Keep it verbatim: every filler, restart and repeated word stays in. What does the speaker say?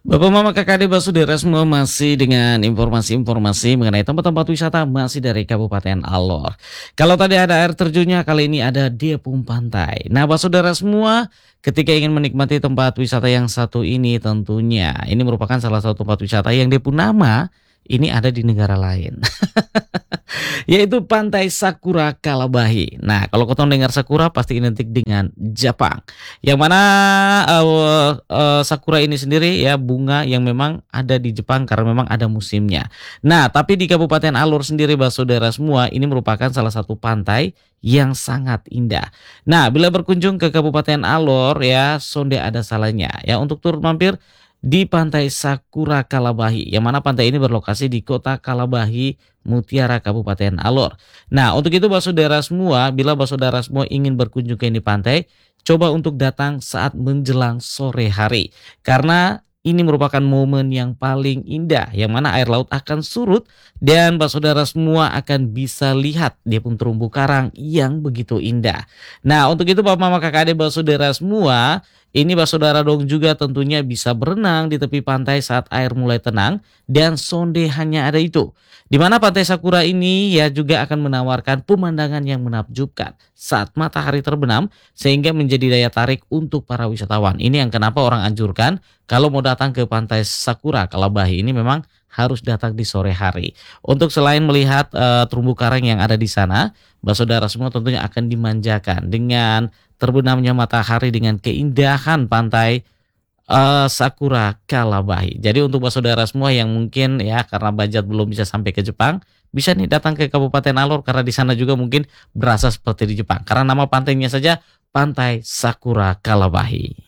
Bapak, Mama, Kakak, Adik, Saudara semua masih dengan informasi-informasi mengenai tempat-tempat wisata masih dari Kabupaten Alor. Kalau tadi ada air terjunnya, kali ini ada Depung Pantai. Nah, Bapak Saudara semua, ketika ingin menikmati tempat wisata yang satu ini tentunya, ini merupakan salah satu tempat wisata yang dia pun nama ini ada di negara lain. Yaitu Pantai Sakura Kalabahi. Nah, kalau kau dengar Sakura pasti identik dengan Jepang. Yang mana uh, uh, Sakura ini sendiri ya bunga yang memang ada di Jepang karena memang ada musimnya. Nah, tapi di Kabupaten Alor sendiri, Bapak Saudara semua, ini merupakan salah satu pantai yang sangat indah. Nah, bila berkunjung ke Kabupaten Alor ya, sonde ada salahnya ya untuk turut mampir di Pantai Sakura Kalabahi, yang mana pantai ini berlokasi di Kota Kalabahi, Mutiara, Kabupaten Alor. Nah, untuk itu Bapak Saudara semua, bila Bapak Saudara semua ingin berkunjung ke ini pantai, coba untuk datang saat menjelang sore hari. Karena ini merupakan momen yang paling indah, yang mana air laut akan surut dan Bapak Saudara semua akan bisa lihat dia pun terumbu karang yang begitu indah. Nah, untuk itu Bapak, Mama, Kakak, Adik, Bapak Saudara semua, ini Bapak Saudara dong juga tentunya bisa berenang di tepi pantai saat air mulai tenang dan sonde hanya ada itu. Di mana Pantai Sakura ini ya juga akan menawarkan pemandangan yang menakjubkan saat matahari terbenam sehingga menjadi daya tarik untuk para wisatawan. Ini yang kenapa orang anjurkan kalau mau datang ke Pantai Sakura Kalabahi ini memang harus datang di sore hari. Untuk selain melihat uh, terumbu karang yang ada di sana, Bapak Saudara semua tentunya akan dimanjakan dengan terbenamnya matahari dengan keindahan pantai uh, Sakura Kalabahi. Jadi untuk Bapak Saudara semua yang mungkin ya karena budget belum bisa sampai ke Jepang, bisa nih datang ke Kabupaten Alor karena di sana juga mungkin berasa seperti di Jepang. Karena nama pantainya saja Pantai Sakura Kalabahi.